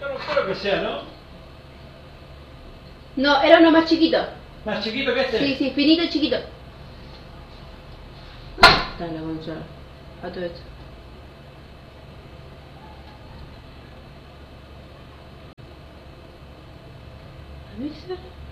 Yo no creo que sea, ¿no? No, era uno más chiquito. ¿Más chiquito que este? Sí, sí, finito y chiquito. Está la consola. A todo esto. ¿Avisa?